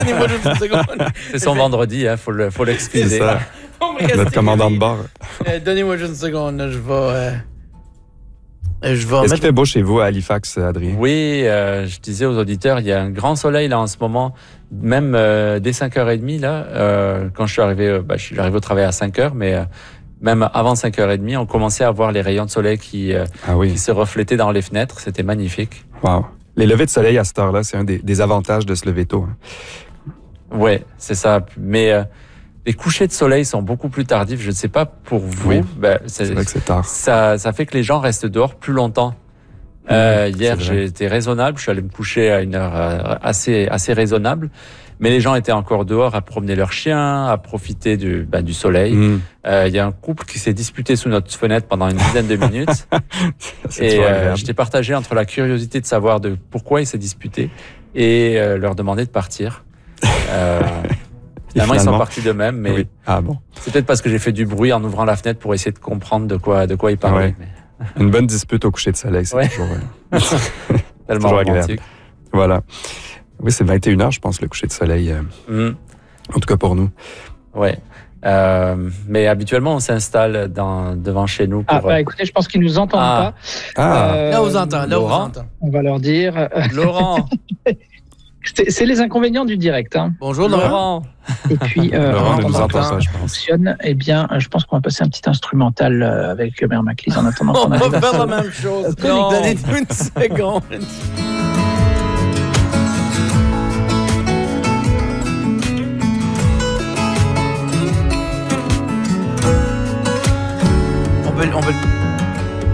Donnez-moi juste une seconde. C'est son vendredi, hein, faut l'excuser. C'est ça. Notre commandant de bord. Donnez-moi juste une seconde, là, je vais Est-ce qu'il fait beau chez vous à Halifax, Adrien? Oui, je disais aux auditeurs, il y a un grand soleil là en ce moment, même dès 5h30 là, quand je suis arrivé au travail à 5h, mais même avant 5h30, on commençait à voir les rayons de soleil qui se reflétaient dans les fenêtres. C'était magnifique. Wow. Les levées de soleil à cette heure-là, c'est un des avantages de se lever tôt. Hein. Ouais, c'est ça. Mais les couchers de soleil sont beaucoup plus tardifs. Je ne sais pas pour vous. Oui, c'est vrai que c'est tard. Ça fait que les gens restent dehors plus longtemps. Hier, j'ai été raisonnable. Je suis allé me coucher à une heure assez raisonnable. Mais les gens étaient encore dehors à promener leurs chiens, à profiter du soleil. Il y a un couple qui s'est disputé sous notre fenêtre pendant une dizaine de minutes. Et j'étais partagé entre la curiosité de savoir de pourquoi ils s'est disputé et leur demander de partir. Finalement, ils sont partis d'eux-mêmes, mais oui. C'est peut-être parce que j'ai fait du bruit en ouvrant la fenêtre pour essayer de comprendre de quoi ils parlaient. Ouais. Mais... Une bonne dispute au coucher de soleil, c'est toujours... tellement romantique. Voilà. Oui, c'est 21h, je pense, le coucher de soleil. En tout cas pour nous. Oui. Mais habituellement, on s'installe devant chez nous. Pour, écoutez, je pense qu'ils ne nous entendent pas. Là, on vous entend. On va leur dire. Laurent. C'est les inconvénients du direct. Hein. Bonjour Laurent. Et puis, Laurent ne nous entend pas, je pense. Fonctionne. Eh bien, je pense qu'on va passer un petit instrumental avec Mère Maclise en attendant. On va faire la même chose. Donnez-nous une seconde. On peut